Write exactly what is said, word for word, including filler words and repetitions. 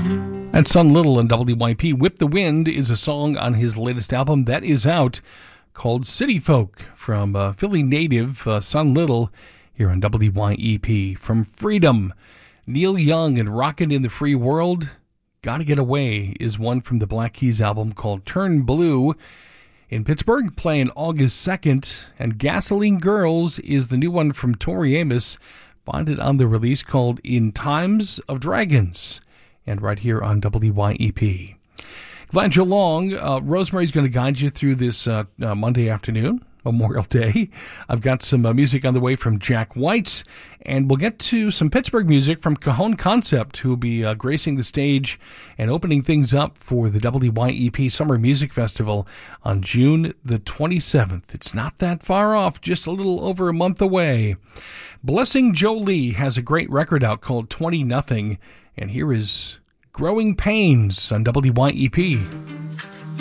That's Sun Little on W Y P. Whip the Wind is a song on his latest album that is out called City Folk from uh, Philly native uh, Sun Little here on W Y E P. From Freedom, Neil Young and Rockin' in the Free World. Gotta Get Away is one from the Black Keys album called Turn Blue. In Pittsburgh, playing August second. And Gasoline Girls is the new one from Tori Amos. Find it on the release called In Times of Dragons. And right here on W Y E P. Glad you're along. Uh, Rosemary's going to guide you through this uh, uh, Monday afternoon, Memorial Day. I've got some uh, music on the way from Jack White, and we'll get to some Pittsburgh music from Cajon Concept, who will be uh, gracing the stage and opening things up for the W Y E P Summer Music Festival on June the twenty-seventh. It's not that far off, just a little over a month away. Blessing Jolie has a great record out called twenty nothing. And here is Growing Pains on W Y E P.